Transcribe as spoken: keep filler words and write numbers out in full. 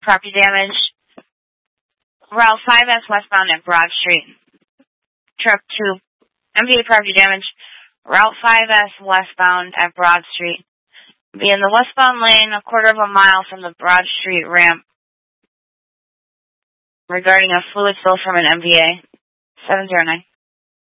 property damage. Route five S westbound at Broad Street. Truck two. M V A property damage. Route five S westbound at Broad Street. Be in the westbound lane a quarter of a mile from the Broad Street ramp. Regarding a fluid spill from an M V A. seven zero nine.